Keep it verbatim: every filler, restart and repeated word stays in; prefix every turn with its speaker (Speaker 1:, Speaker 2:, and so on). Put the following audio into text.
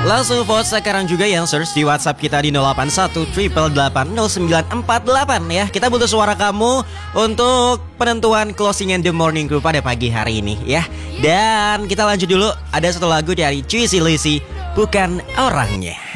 Speaker 1: Langsung vote sekarang juga yang search di WhatsApp kita di nol delapan satu delapan delapan nol sembilan empat delapan ya. Kita butuh suara kamu untuk penentuan closing and the morning crew pada pagi hari ini ya. Dan kita lanjut dulu, ada satu lagu dari Juicy Luicy, Bukan Orangnya.